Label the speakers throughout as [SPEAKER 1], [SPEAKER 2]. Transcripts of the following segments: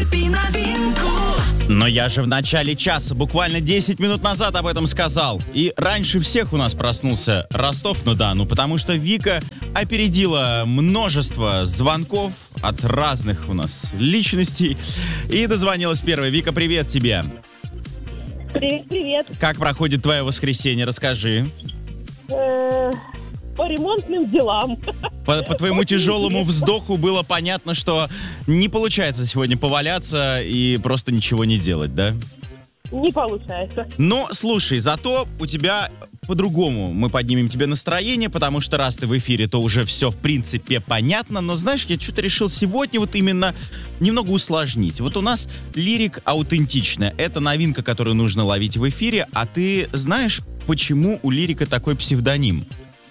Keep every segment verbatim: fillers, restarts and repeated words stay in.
[SPEAKER 1] Зацепи новинку.
[SPEAKER 2] Но я же в начале часа, буквально десять минут назад об этом сказал. И раньше всех у нас проснулся Ростов-на-Дону, потому что Вика опередила множество звонков от разных у нас личностей и дозвонилась первой. Вика, привет тебе.
[SPEAKER 3] Привет, привет.
[SPEAKER 2] Как проходит твое воскресенье, расскажи.
[SPEAKER 3] Э, По ремонтным делам.
[SPEAKER 2] По, по твоему тяжелому вздоху было понятно, что не получается сегодня поваляться и просто ничего не делать, да?
[SPEAKER 3] Не получается.
[SPEAKER 2] Но, слушай, зато у тебя по-другому мы поднимем тебе настроение, потому что раз ты в эфире, то уже все, в принципе, понятно. Но, знаешь, я что-то решил сегодня вот именно немного усложнить. Вот у нас лирик аутентичная. Это новинка, которую нужно ловить в эфире. А ты знаешь, почему у лирика такой псевдоним?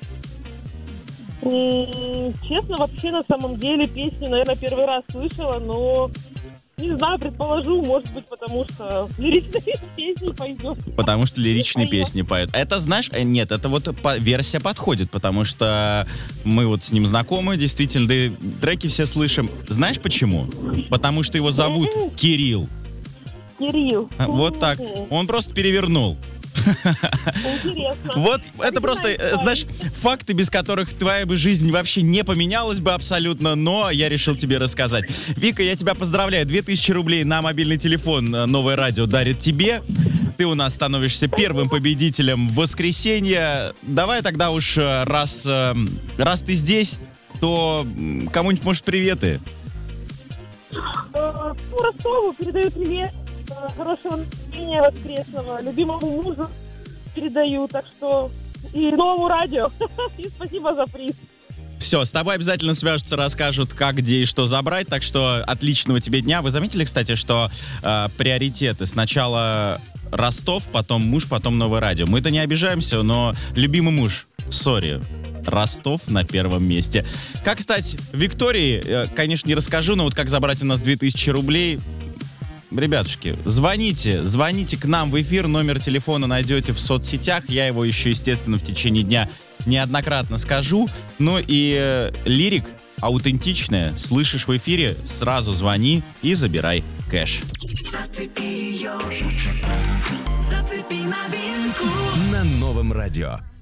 [SPEAKER 3] М, Честно, вообще, на самом деле, песню, наверное, первый раз слышала, но не знаю, предположу, может быть, потому что лиричные песни пойдет.
[SPEAKER 2] Потому что лиричные
[SPEAKER 3] Поет.
[SPEAKER 2] песни поют. Это, знаешь, э, нет, это вот по- версия подходит, потому что мы вот с ним знакомы, действительно, да и треки все слышим. Знаешь почему? Потому что его зовут Кирилл.
[SPEAKER 3] Кирилл.
[SPEAKER 2] А, Вот так.
[SPEAKER 3] М,
[SPEAKER 2] Он просто перевернул.
[SPEAKER 3] Интересно.
[SPEAKER 2] Вот это
[SPEAKER 3] не
[SPEAKER 2] просто,
[SPEAKER 3] знаю,
[SPEAKER 2] э,
[SPEAKER 3] что
[SPEAKER 2] знаешь, факты, без которых твоя бы жизнь вообще не поменялась бы абсолютно, но я решил тебе рассказать. Вика, я тебя поздравляю. две тысячи рублей на мобильный телефон э, Новое радио дарит тебе. Ты у нас становишься первым победителем в воскресенье. Давай тогда уж, э, раз, э, раз ты здесь, то м, кому-нибудь, может, приветы?
[SPEAKER 3] Э, ну, Ростову передаю привет. Э, Хорошего настроения воскресного. Любимому мужу передаю. Так что и новому радио. И спасибо за приз.
[SPEAKER 2] Все, с тобой обязательно свяжутся, расскажут, как, где и что забрать. Так что отличного тебе дня. Вы заметили, кстати, что э, приоритеты сначала Ростов, потом муж, потом Новое радио. Мы-то не обижаемся, но любимый муж, сори, Ростов на первом месте. Как стать Викторией, э, конечно, не расскажу, но вот как забрать у нас две тысячи рублей... Ребятушки, звоните, звоните к нам в эфир, номер телефона найдете в соцсетях, я его еще, естественно, в течение дня неоднократно скажу. Ну и э, лирик аутентичная, слышишь в эфире, сразу звони и забирай кэш.
[SPEAKER 1] Зацепи ее. Зацепи новинку.
[SPEAKER 4] На новом радио.